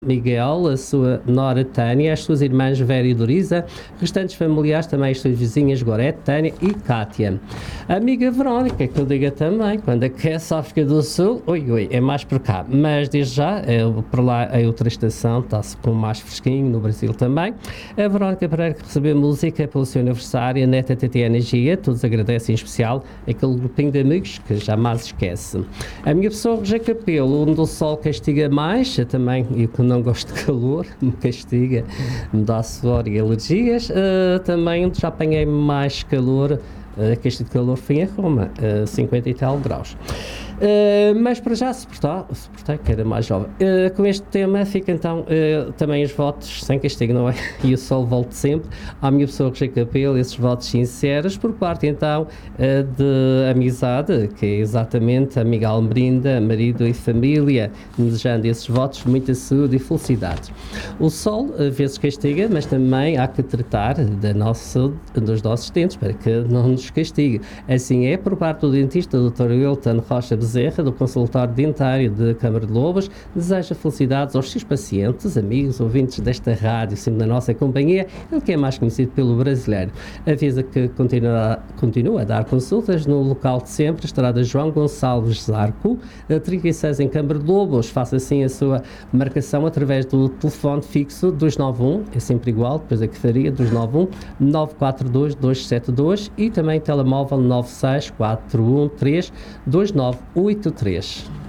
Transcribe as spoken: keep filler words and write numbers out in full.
Miguel, a sua nora Tânia, as suas irmãs Vera e Dorisa, restantes familiares também, as suas vizinhas Gorete, Tânia e Cátia. A amiga Verónica, que eu diga também, quando aquece a África do Sul, ui, ui, é mais por cá, mas desde já, é, por lá a outra estação está-se com mais fresquinho, no Brasil também. A Verónica Pereira, que recebeu música pelo seu aniversário, a neta T T Energia, todos agradecem em especial aquele grupinho de amigos que jamais esquece. A minha pessoa, Roger Capelo, onde o sol castiga mais, também, e que não gosto de calor, me castiga, me dá suor e alergias. Uh, também já apanhei mais calor, uh, que este calor foi em Roma, uh, cinquenta e tal graus. Uh, mas para já suportar, suportar que era mais jovem. Uh, com este tema fica então uh, também os votos sem castigo, não é? E o sol volte sempre à minha pessoa Roger Capelo, esses votos sinceros por parte então uh, de amizade, que é exatamente a Miguel Merinda, marido e família, desejando esses votos de muita saúde e felicidade. O sol às vezes castiga, mas também há que tratar da nossa, dos nossos dentes para que não nos castigue. Assim é por parte do dentista doutor Wilton Rocha Bezerra, do consultório dentário de Câmara de Lobos, deseja felicidades aos seus pacientes, amigos, ouvintes desta rádio, sempre na nossa companhia, ele que é mais conhecido pelo brasileiro. Avisa que continua, continua a dar consultas no local de sempre, Estrada João Gonçalves Zarco, trinta e seis em Câmara de Lobos. Faça assim a sua marcação através do telefone fixo dois nove um, é sempre igual, depois é que faria, dois nove um, nove quatro dois, dois sete dois e também telemóvel nove seis quatro um três, dois nove oito três.